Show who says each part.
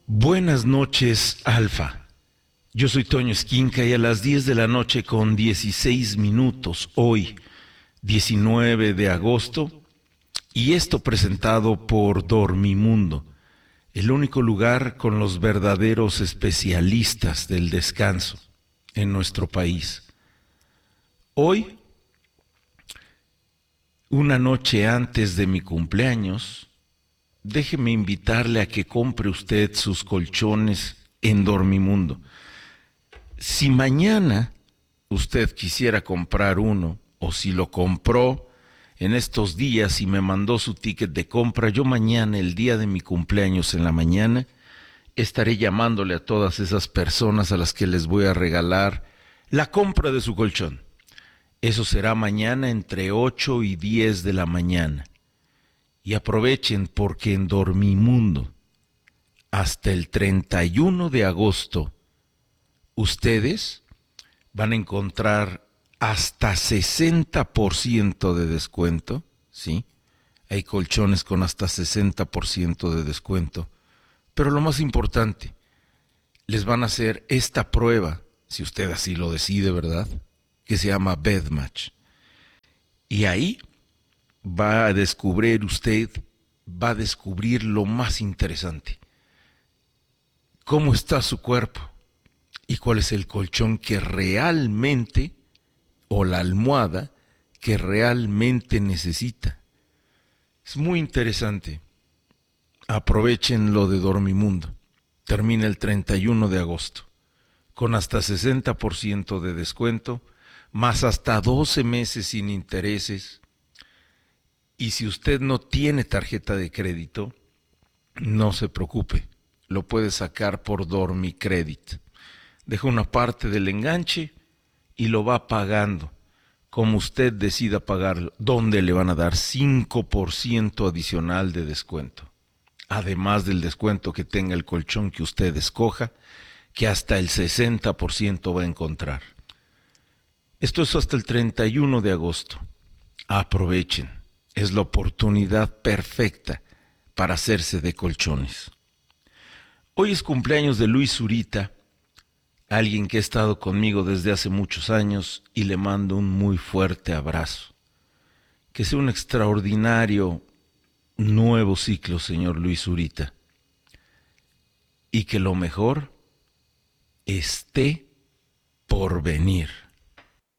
Speaker 1: Buenas noches, Alfa. Yo soy Toño Esquinca y a las 10 de la noche con 16 minutos, hoy, 19 de agosto, y esto presentado por Dormimundo, el único lugar con los verdaderos especialistas del descanso en nuestro país. Hoy, una noche antes de mi cumpleaños, déjeme invitarle a que compre usted sus colchones en Dormimundo. Si mañana usted quisiera comprar uno, o si lo compró en estos días y me mandó su ticket de compra, yo mañana, el día de mi cumpleaños en la mañana, estaré llamándole a todas esas personas a las que les voy a regalar la compra de su colchón. Eso será mañana entre 8 y 10 de la mañana. Y aprovechen porque en Dormimundo, hasta el 31 de agosto, ustedes van a encontrar hasta 60% de descuento, ¿sí? Hay colchones con hasta 60% de descuento. Pero lo más importante, les van a hacer esta prueba, si usted así lo decide, ¿verdad? Que se llama BedMatch. Y ahí va a descubrir usted, va a descubrir lo más interesante. ¿Cómo está su cuerpo? ¿Y cuál es el colchón que realmente, o la almohada, que realmente necesita? Es muy interesante. Aprovechen lo de Dormimundo. Termina el 31 de agosto, con hasta 60% de descuento, más hasta 12 meses sin intereses. Y si usted no tiene tarjeta de crédito, no se preocupe, lo puede sacar por Dormicredit. Deja una parte del enganche y lo va pagando como usted decida pagarlo, donde le van a dar 5% adicional de descuento. Además del descuento que tenga el colchón que usted escoja, que hasta el 60% va a encontrar. Esto es hasta el 31 de agosto. Aprovechen. Es la oportunidad perfecta para hacerse de colchones. Hoy es cumpleaños de Luis Zurita, alguien que ha estado conmigo desde hace muchos años, y le mando un muy fuerte abrazo. Que sea un extraordinario nuevo ciclo, señor Luis Zurita. Y que lo mejor esté por venir.